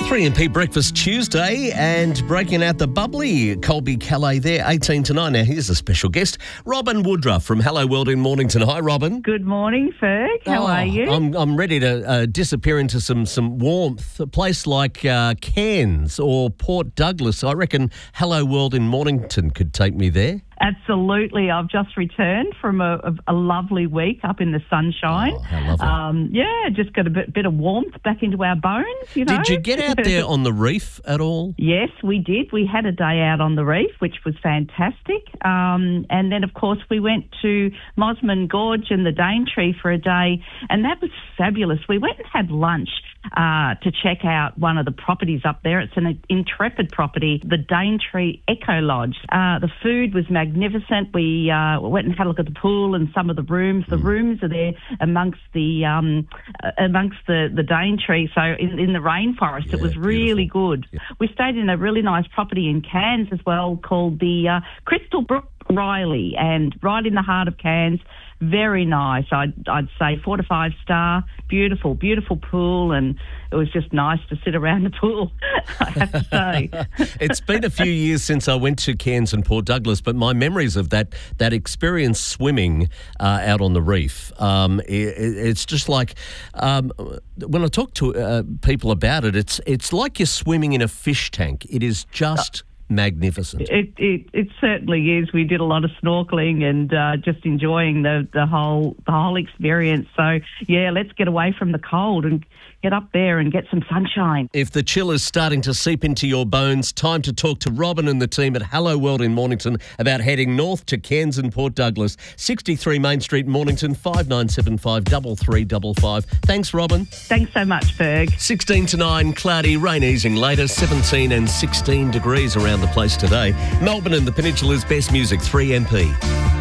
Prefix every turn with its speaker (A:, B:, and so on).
A: 3MP Breakfast Tuesday and breaking out the bubbly Colby Calais there, 18 to 9. Now, here's a special guest, Robin Woodruff from Hello World in Mornington. Hi, Robin.
B: Good morning, Ferg. How are you?
A: I'm ready to disappear into some warmth. A place like Cairns or Port Douglas. I reckon Hello World in Mornington could take me there.
B: Absolutely. I've just returned from a lovely week up in the sunshine.
A: Oh, how lovely.
B: Just got a bit of warmth back into our bones, you know.
A: Did you get out there on the reef at all?
B: Yes, we did. We had a day out on the reef, which was fantastic. And then, of course, we went to Mosman Gorge and the Daintree for a day, and that was fabulous. We went and had lunch to check out one of the properties up there. It's an Intrepid property, the Daintree Eco Lodge. The food was magnificent. We went and had a look at the pool and some of the rooms. The rooms are there amongst the Daintree, so in the rainforest. It was really good. Yeah. We stayed in a really nice property in Cairns as well called the Crystal Brook Riley, and right in the heart of Cairns. Very nice. I'd say 4 to 5 star. Beautiful, beautiful pool, and it was just nice to sit around the pool, I have to say.
A: It's been a few years since I went to Cairns and Port Douglas, but my memories of that experience swimming out on the reef, it's just like when I talk to people about it, it's like you're swimming in a fish tank. It is just magnificent.
B: It certainly is. We did a lot of snorkeling and just enjoying the whole experience. So yeah, let's get away from the cold and get up there and get some sunshine.
A: If the chill is starting to seep into your bones, time to talk to Robin and the team at Hello World in Mornington about heading north to Cairns and Port Douglas, 63 Main Street, Mornington, 5975 3355. Thanks, Robin.
B: Thanks so much, Ferg.
A: 16 to 9, cloudy, rain easing later, 17 and 16 degrees around the place today. Melbourne and the Peninsula's best music, 3MP.